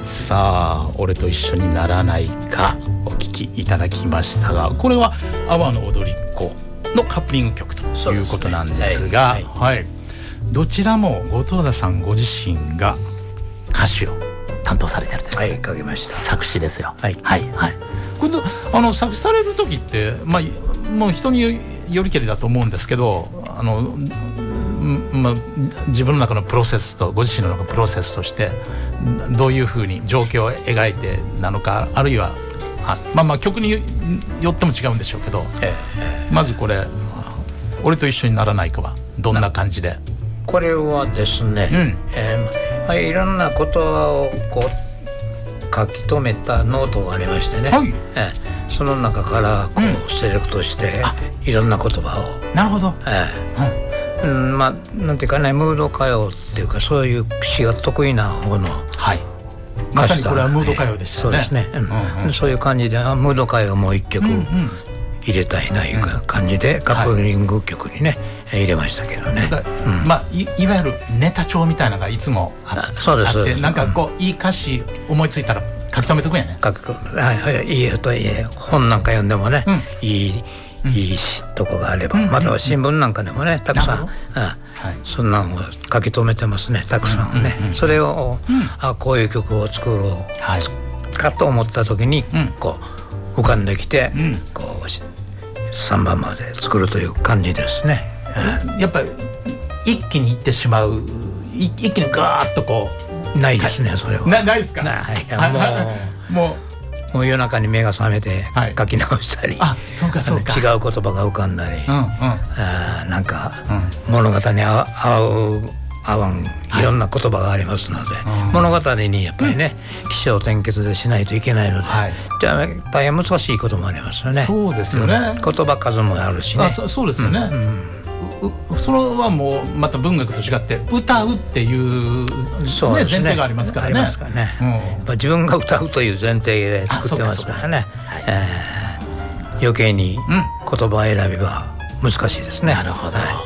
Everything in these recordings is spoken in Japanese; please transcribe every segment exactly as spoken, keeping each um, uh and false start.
さあ俺と一緒にならないかお聴きいただきましたが、これは阿波の踊り子のカップリング曲ということなんですが、はいはいはい、どちらも後藤田さんご自身が歌詞を担当されているという、 はい、書きました。 作詞ですよ。はいはいはい。これあの作詞される時って、まあ、もう人によりけりだと思うんですけど、あの、まあ、自分の中のプロセスとご自身の中のプロセスとしてどういうふうに情景を描いてなのか、あるいはあ、まあ、まあ曲によっても違うんでしょうけど、ええ、まずこれ「俺と一緒にならないか」はどんな感じで？ これはですね、うんえーまあ、いろんな言葉をこう書き留めたノートがありましてね、はいえー、その中からこう、うん、セレクトしていろんな言葉を。 なるほど、 えーうん、まあなんていうかね、ムード歌謡っていうかそういう詩が得意な方の、はい、 まさにこれはムード歌謡でしたよね。 そうですね、うんうん、そういう感じであムード歌謡をもう一曲入れたいないう感じで、うん、カップリング曲にね、はい、入れましたけどね、 うん、まあ い, いわゆるネタ帳みたいなのがいつも あ, あそうですあって、なんかこう、うん、いい歌詞思いついたら書き留めておくんやね。 書きはいはい、いいといい本なんか読んでもね、うん、いいいいとこがあれば、うん、または新聞なんかでもねたくさん、うんはい、そんなのを書き留めてますね、たくさんね、うんうんうん、それを、うん、あこういう曲を作ろう、はい、かと思った時に、うん、こう浮かんできて、うん、こうさんばんまで作るという感じですね、 うん、やっぱり一気にいってしまう、一気にガーッとこうないですね、それはな, ないですか。 ないもうもうもう夜中に目が覚めて書き直したり、はい、あそうかそうか違う言葉が浮かんだり、うんうん、あなんか、うん、物語に合う合わんいろんな言葉がありますので、はい、物語にやっぱりね、うん、起承転結でしないといけないので、はい、じゃあ大変難しいこともありますよね。 そうですよね、 うん、言葉数もあるしね。あ そ, そうですよね、うんうん、それはもうまた文学と違って歌うっていう、ね、前提がありますからね。ありますからね、 うんまあ、自分が歌うという前提で作ってますからね、はいえー、余計に言葉選びは難しいですね、 うん、なるほど、はいはい、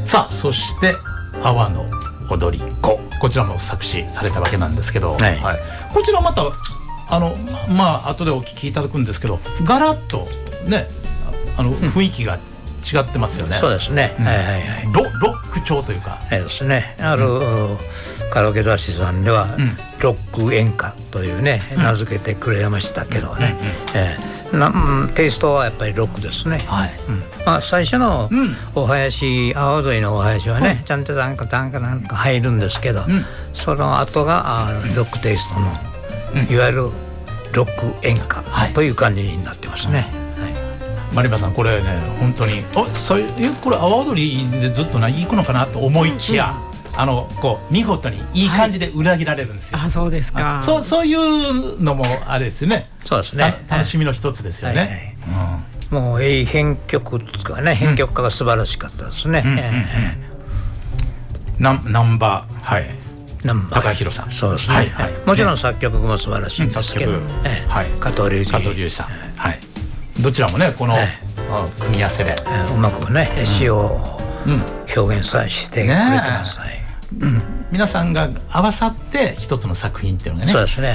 さあそして阿波の踊り子、こちらも作詞されたわけなんですけど、はいはい、こちらまたあのまあ後でお聞きいただくんですけど、ガラッとねあの雰囲気が違ってますよね、うん、 そうですね、うん、はいはいはい、 ロ, ロック調というか、 そうですね、ある、うん、カラオケ雑誌さんでは、うん、ロック演歌というね、うん、名付けてくれましたけどね、うんうんえー、なテイストはやっぱりロックですね、はいうんまあ、最初のお囃子、阿波踊りのお囃子はね、はい、ちゃんとなんかなんかなんか入るんですけど、うん、その後がロックテイストの、うん、いわゆるロック演歌という感じになってますね、はいマリバさんこれね本当におそういうこれ阿波踊りでずっと行くのかなと思いきや、うん、あのこう見事にいい感じで裏切られるんですよ、 はい、あそうですか。 そうそういうのもあれですよね。 そうですね、 楽しみの一つですよね、はいはいうん、もうええ編曲とかね、編曲家が素晴らしかったですね、うんえー、ナ, ナンバーはいナンバー高弘さん、 そうですね、はいはい、もちろん作曲も素晴らしいんですけど、うんえーはい、加藤隆二加藤隆二さん、はいどちらもねこの、はい、組み合わせで、 うまくね詩を表現させてくれてます、ねうん、 皆さんが合わさって一つの作品っていうのがねそうですね